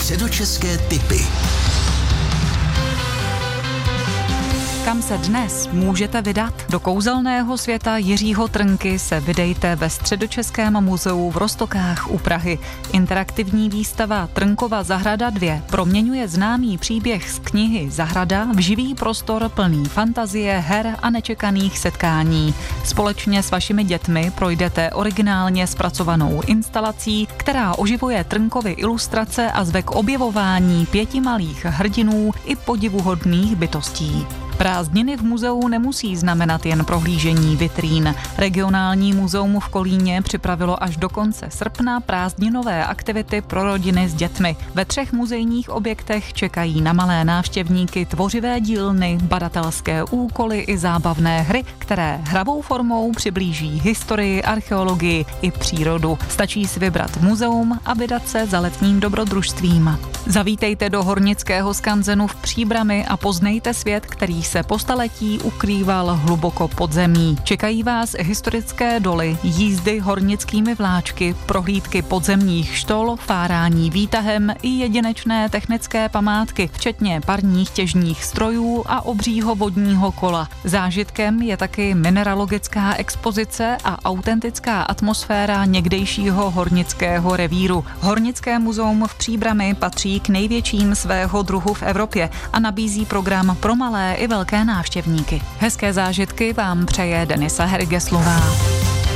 Středočeské tipy. Kam se dnes můžete vydat? Do kouzelného světa Jiřího Trnky se vydejte ve Středočeském muzeu v Roztokách u Prahy. Interaktivní výstava Trnkova zahrada 2 proměňuje známý příběh z knihy Zahrada v živý prostor plný fantazie, her a nečekaných setkání. Společně s vašimi dětmi projdete originálně zpracovanou instalací, která oživuje Trnkovy ilustrace a zve k objevování 5 malých hrdinů i podivuhodných bytostí. Prázdniny v muzeu nemusí znamenat jen prohlížení vitrín. Regionální muzeum v Kolíně připravilo až do konce srpna prázdninové aktivity pro rodiny s dětmi. Ve 3 muzejních objektech čekají na malé návštěvníky tvořivé dílny, badatelské úkoly i zábavné hry, které hravou formou přiblíží historii, archeologii i přírodu. Stačí si vybrat muzeum a vydat se za letním dobrodružstvím. Zavítejte do Hornického skanzenu v Příbrami a poznejte svět, který se po staletí ukrýval hluboko pod zemí. Čekají vás historické doly, jízdy hornickými vláčky, prohlídky podzemních štol, fárání výtahem i jedinečné technické památky, včetně parních těžních strojů a obřího vodního kola. Zážitkem je taky mineralogická expozice a autentická atmosféra někdejšího hornického revíru. Hornické muzeum v Příbrami patří k největším svého druhu v Evropě a nabízí program pro malé i velké návštěvníky. Hezké zážitky vám přeje Denisa Hergeslová.